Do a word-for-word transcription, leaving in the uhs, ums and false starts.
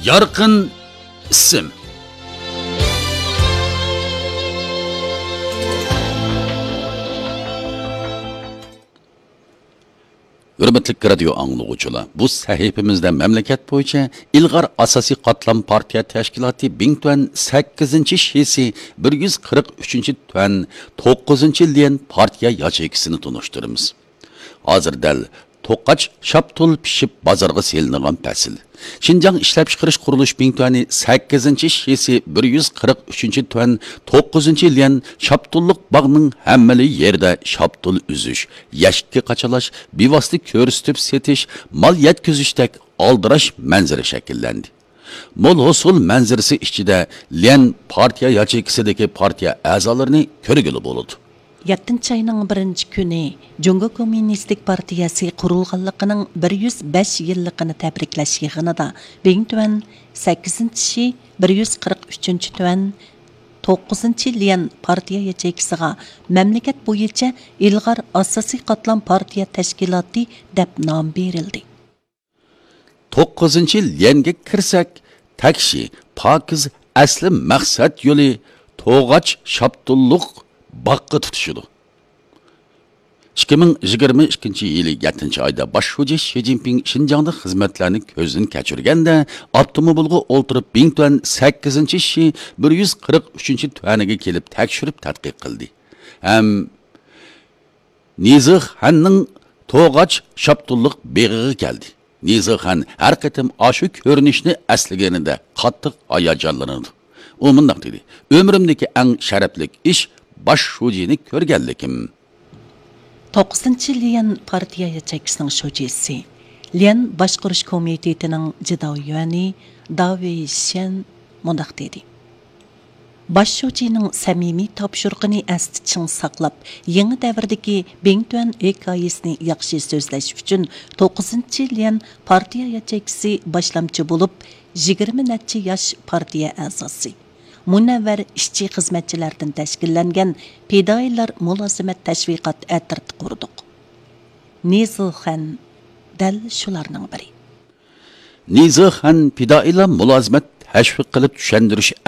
Yorqin ism. Hürmetli radio anlıqçılar, bu sahifimizde memleket boyunca ilgar asasi qatlam partiya təşkilatı Bingtuan sakkizinchi şesi bir yuz qirq uchinchi tuan to'qqizinchi liyan partiya yachekisini tunuşturumuz. Hazır dal Toqaç şaptul pişip bazarga selingan pasil. Şinjan işlep çıkarış kuruluş Bingtuani sakkizinchi şesi bir yuz qirq uchinchi tuan to'qqizinchi liyan şaptulluk bağının hemmeli yerde şaptul üzüş, yaşki qaçalaş, bivaslı körüstüp setiş, mal yetküzüştek aldıraş manzara şekillendi. Mol hosul manzarası içinde liyan partiya yaçekisideki partiya azalarını körgülü boludu. yettinchi ayning birinchi kuni Jungo Kommunistik partiyasi qurilganligining bir yuz besh yilligini tabriklash yig'inida Bingtuan sakkizinchi bir yuz qirq uchinchi tuan to'qqizinchi liyan partiya yachekisiga mamlakat bo'yicha ilg'or asosiy qatlam partiya tashkiloti deb nom berildi. to'qqizinchi liyanga kirsak, takshi, pokiz asli maqsad yo'li To'g'ach Shaptulluq Bakı tutuşudu. ikki ming yigirma ikkinchi yili yettinchi ayda Başhoji Xi Jinping Şinjan'da hizmetlerini gözden keçirgende avtomobilga o'ltirib Bingtuan sakkizinchi şi bir yuz qirq uchinchi tuaniga kelib tekshirib tadqiq qildi. Ham Nizih Hanning To'g'ach Shaptulluq beg'iga keldi. Nizih Han har qatim ashu ko'rinishni asliganida qattiq hayajonlanadi. U mundaq dedi: "Ömrümdeki eng sharafli ish Başhojini ko'rganlikim." to'qqizinchi liyan partiya yachekisining shojisi, Liyan boshqarish komitetining jidoyani Davey Shen mundaq dedi: Başhojining samimiy topshiriqini asti chin saqlab, yangi davrdagi Bingtuan hikoyasini yaxshi so'zlash uchun to'qqizinchi liyan partiya yachekisi boshlamchi bo'lib, yigirma necha yosh partiya a'zosi. Munavvar ishchi xizmatchilardan tashkillangan Fidoilar mulozimat tashviqot atirti qurdik. Nizilxan dal shularning biri. Nizilxan Fidoilar mulozimat tashviq qilib tushuntirish